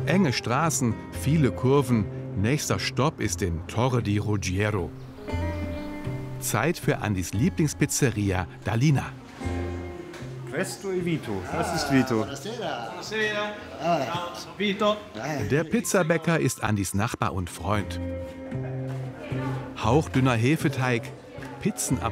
Enge Straßen, viele Kurven. Nächster Stopp ist in Torre di Ruggiero. Zeit für Andys Lieblingspizzeria Dalina. Questo è Vito. Das ist Vito. Vito. Der Pizzabäcker ist Andys Nachbar und Freund. Hauchdünner Hefeteig, Pizzen